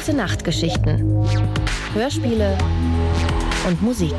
Gute-Nacht-Geschichten, Hörspiele und Musik.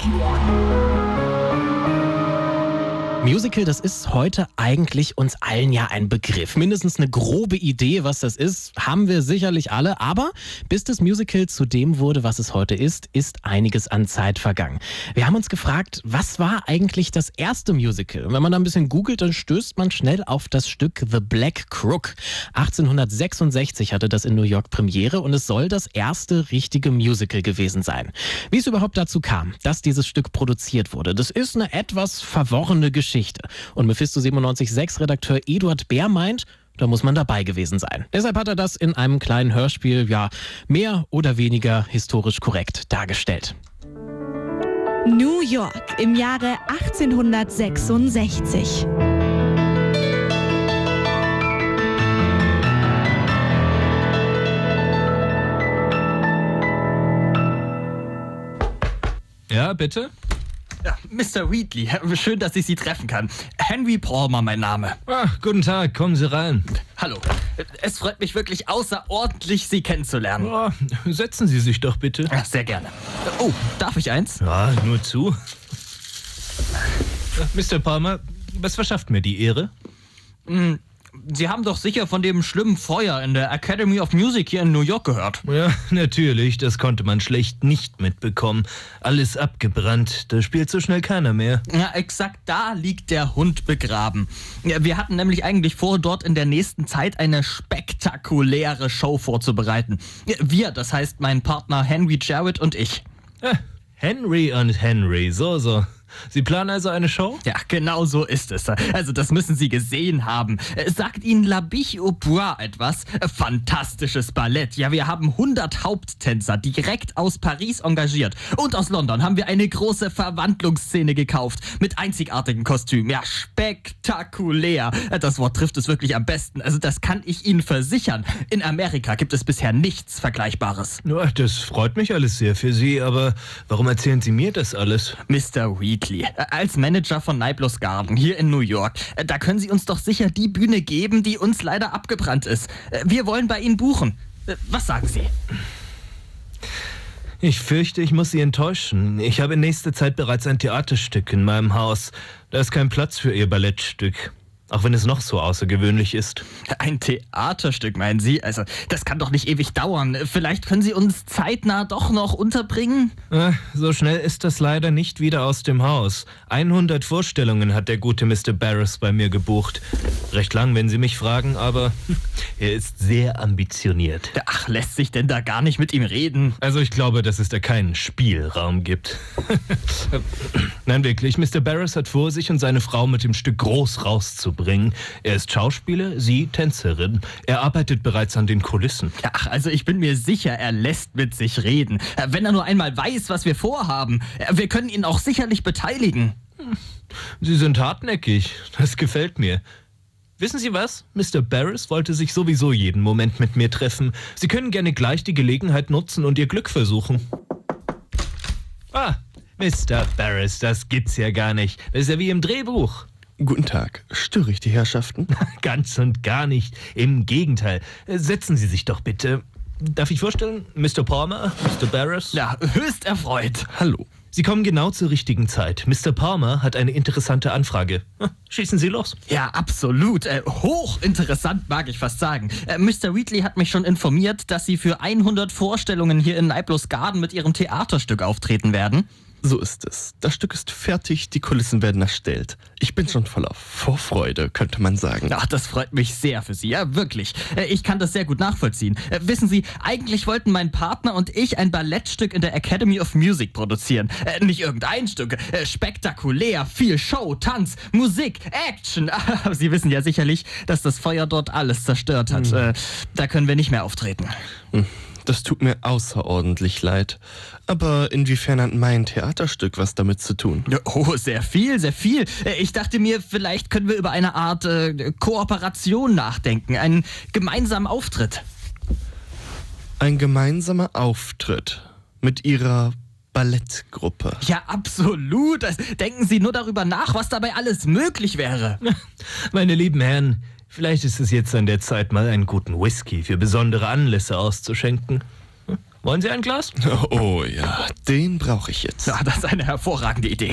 Musical, das ist heute eigentlich uns allen ja ein Begriff. Mindestens eine grobe Idee, was das ist, haben wir sicherlich alle. Aber bis das Musical zu dem wurde, was es heute ist einiges an Zeit vergangen. Wir haben uns gefragt, was war eigentlich das erste Musical? Und wenn man da ein bisschen googelt, dann stößt man schnell auf das Stück The Black Crook. 1866 hatte das in New York Premiere und es soll das erste richtige Musical gewesen sein. Wie es überhaupt dazu kam, dass dieses Stück produziert wurde, das ist eine etwas verworrene Geschichte. Und Mephisto 97.6 Redakteur Eduard Bär meint, da muss man dabei gewesen sein. Deshalb hat er das in einem kleinen Hörspiel, mehr oder weniger historisch korrekt dargestellt. New York im Jahre 1866. Ja, bitte? Ja, Mr. Wheatley, schön, dass ich Sie treffen kann. Henry Palmer, mein Name. Guten Tag, kommen Sie rein. Hallo. Es freut mich wirklich außerordentlich, Sie kennenzulernen. Setzen Sie sich doch bitte. Ja, sehr gerne. Oh, darf ich eins? Ja, nur zu. Mr. Palmer, was verschafft mir die Ehre? Sie haben doch sicher von dem schlimmen Feuer in der Academy of Music hier in New York gehört. Ja, natürlich, das konnte man schlecht nicht mitbekommen. Alles abgebrannt, da spielt so schnell keiner mehr. Ja, exakt da liegt der Hund begraben. Ja, wir hatten nämlich eigentlich vor, dort in der nächsten Zeit eine spektakuläre Show vorzubereiten. Ja, wir, das heißt mein Partner Henry Jarrett und ich. Henry und Henry, so. Sie planen also eine Show? Ja, genau so ist es. Also das müssen Sie gesehen haben. Sagt Ihnen La Biche au Bois etwas? Fantastisches Ballett. Ja, wir haben 100 Haupttänzer direkt aus Paris engagiert. Und aus London haben wir eine große Verwandlungsszene gekauft. Mit einzigartigen Kostümen. Ja, spektakulär. Das Wort trifft es wirklich am besten. Also das kann ich Ihnen versichern. In Amerika gibt es bisher nichts Vergleichbares. Ja, das freut mich alles sehr für Sie, aber warum erzählen Sie mir das alles? Mr. Wheatley, als Manager von Niblos Garden hier in New York, da können Sie uns doch sicher die Bühne geben, die uns leider abgebrannt ist. Wir wollen bei Ihnen buchen. Was sagen Sie? Ich fürchte, ich muss Sie enttäuschen. Ich habe in nächster Zeit bereits ein Theaterstück in meinem Haus. Da ist kein Platz für Ihr Ballettstück. Auch wenn es noch so außergewöhnlich ist. Ein Theaterstück, meinen Sie? Also, das kann doch nicht ewig dauern. Vielleicht können Sie uns zeitnah doch noch unterbringen? So schnell ist das leider nicht wieder aus dem Haus. 100 Vorstellungen hat der gute Mr. Barris bei mir gebucht. Recht lang, wenn Sie mich fragen, aber er ist sehr ambitioniert. Ach, lässt sich denn da gar nicht mit ihm reden? Also ich glaube, dass es da keinen Spielraum gibt. Nein, wirklich, Mr. Barris hat vor, sich und seine Frau mit dem Stück groß rauszubringen. Er ist Schauspieler, sie Tänzerin. Er arbeitet bereits an den Kulissen. Ach, also ich bin mir sicher, er lässt mit sich reden. Wenn er nur einmal weiß, was wir vorhaben. Wir können ihn auch sicherlich beteiligen. Sie sind hartnäckig. Das gefällt mir. Wissen Sie was? Mr. Barris wollte sich sowieso jeden Moment mit mir treffen. Sie können gerne gleich die Gelegenheit nutzen und Ihr Glück versuchen. Mr. Barris, das gibt's ja gar nicht. Das ist ja wie im Drehbuch. Guten Tag. Störe ich die Herrschaften? Ganz und gar nicht. Im Gegenteil. Setzen Sie sich doch bitte. Darf ich vorstellen? Mr. Palmer, Mr. Barris? Ja, höchst erfreut. Hallo. Sie kommen genau zur richtigen Zeit. Mr. Palmer hat eine interessante Anfrage. Schießen Sie los. Ja, absolut. Hochinteressant, mag ich fast sagen. Mr. Wheatley hat mich schon informiert, dass Sie für 100 Vorstellungen hier in Niblos Garden mit Ihrem Theaterstück auftreten werden. So ist es. Das Stück ist fertig, die Kulissen werden erstellt. Ich bin schon voller Vorfreude, könnte man sagen. Ach, das freut mich sehr für Sie. Ja, wirklich. Ich kann das sehr gut nachvollziehen. Wissen Sie, eigentlich wollten mein Partner und ich ein Ballettstück in der Academy of Music produzieren. Nicht irgendein Stück. Spektakulär, viel Show, Tanz, Musik, Action. Sie wissen ja sicherlich, dass das Feuer dort alles zerstört hat. Da können wir nicht mehr auftreten. Das tut mir außerordentlich leid. Aber inwiefern hat mein Theaterstück was damit zu tun? Oh, sehr viel, sehr viel. Ich dachte mir, vielleicht können wir über eine Art Kooperation nachdenken. Einen gemeinsamen Auftritt. Ein gemeinsamer Auftritt mit Ihrer Ballettgruppe. Ja, absolut. Denken Sie nur darüber nach, was dabei alles möglich wäre. Meine lieben Herren, vielleicht ist es jetzt an der Zeit, mal einen guten Whisky für besondere Anlässe auszuschenken. Wollen Sie ein Glas? Oh ja, den brauche ich jetzt. Ja, das ist eine hervorragende Idee.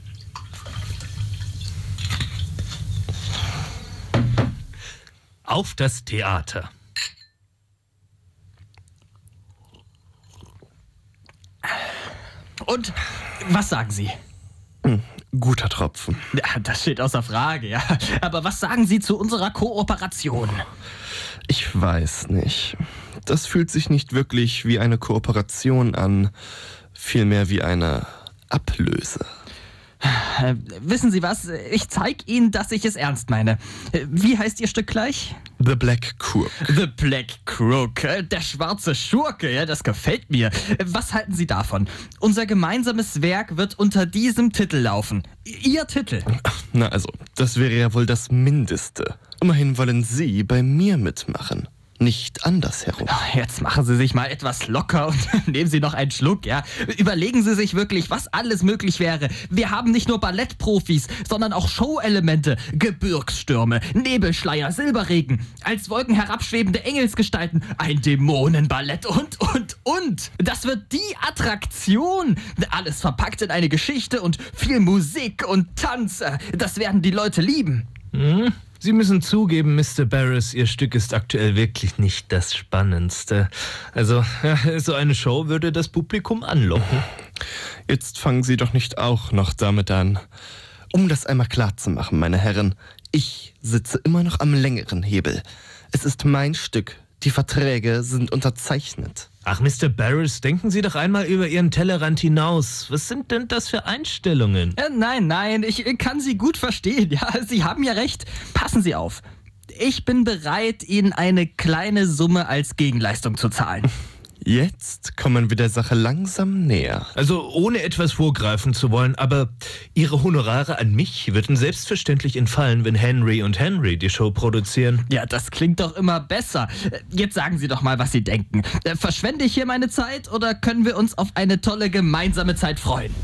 Auf das Theater. Und was sagen Sie? Guter Tropfen. Ja, das steht außer Frage, ja. Aber was sagen Sie zu unserer Kooperation? Ich weiß nicht. Das fühlt sich nicht wirklich wie eine Kooperation an, vielmehr wie eine Ablöse. Wissen Sie was? Ich zeige Ihnen, dass ich es ernst meine. Wie heißt Ihr Stück gleich? The Black Crook. The Black Crook, der schwarze Schurke, ja, das gefällt mir. Was halten Sie davon? Unser gemeinsames Werk wird unter diesem Titel laufen. Ihr Titel. Na also, das wäre ja wohl das Mindeste. Immerhin wollen Sie bei mir mitmachen. Nicht andersherum. Jetzt machen Sie sich mal etwas locker und nehmen Sie noch einen Schluck, ja? Überlegen Sie sich wirklich, was alles möglich wäre. Wir haben nicht nur Ballettprofis, sondern auch Show-Elemente. Gebirgsstürme, Nebelschleier, Silberregen, als Wolken herabschwebende Engelsgestalten, ein Dämonenballett und. Das wird die Attraktion. Alles verpackt in eine Geschichte und viel Musik und Tanz. Das werden die Leute lieben. Sie müssen zugeben, Mr. Barris, Ihr Stück ist aktuell wirklich nicht das Spannendste. Also, so eine Show würde das Publikum anlocken. Jetzt fangen Sie doch nicht auch noch damit an. Um das einmal klar zu machen, meine Herren, ich sitze immer noch am längeren Hebel. Es ist mein Stück. Die Verträge sind unterzeichnet. Ach, Mr. Barris, denken Sie doch einmal über Ihren Tellerrand hinaus. Was sind denn das für Einstellungen? Nein, ich kann Sie gut verstehen. Ja, Sie haben ja recht. Passen Sie auf. Ich bin bereit, Ihnen eine kleine Summe als Gegenleistung zu zahlen. Jetzt kommen wir der Sache langsam näher. Also ohne etwas vorgreifen zu wollen, aber Ihre Honorare an mich würden selbstverständlich entfallen, wenn Henry und Henry die Show produzieren. Ja, das klingt doch immer besser. Jetzt sagen Sie doch mal, was Sie denken. Verschwende ich hier meine Zeit oder können wir uns auf eine tolle gemeinsame Zeit freuen?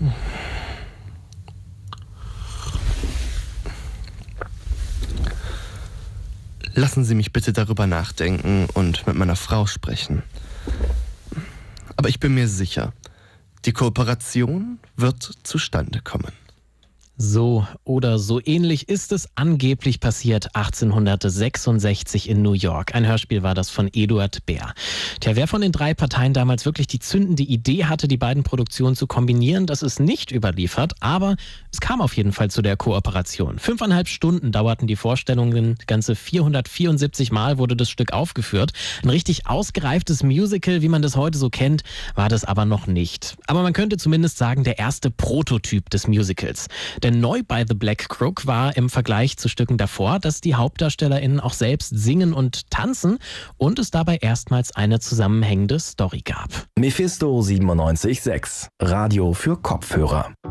Lassen Sie mich bitte darüber nachdenken und mit meiner Frau sprechen. Aber ich bin mir sicher, die Kooperation wird zustande kommen. So oder so ähnlich ist es angeblich passiert 1866 in New York. Ein Hörspiel war das von Eduard Baer. Tja, wer von den drei Parteien damals wirklich die zündende Idee hatte, die beiden Produktionen zu kombinieren, das ist nicht überliefert, aber es kam auf jeden Fall zu der Kooperation. 5,5 Stunden dauerten die Vorstellungen, ganze 474 Mal wurde das Stück aufgeführt. Ein richtig ausgereiftes Musical, wie man das heute so kennt, war das aber noch nicht. Aber man könnte zumindest sagen, der erste Prototyp des Musicals. Denn neu bei The Black Crook war im Vergleich zu Stücken davor, dass die HauptdarstellerInnen auch selbst singen und tanzen und es dabei erstmals eine zusammenhängende Story gab. Mephisto 97.6, Radio für Kopfhörer.